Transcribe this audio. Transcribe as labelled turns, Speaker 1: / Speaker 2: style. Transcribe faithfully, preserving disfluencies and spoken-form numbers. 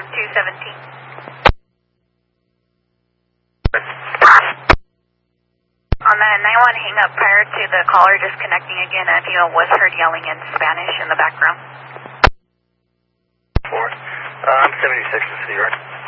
Speaker 1: I'm two seventeen. On that nine one hang up prior to the caller disconnecting again, if you was heard yelling in Spanish in the background.
Speaker 2: Four. Uh, I'm seventy-six in City Yard.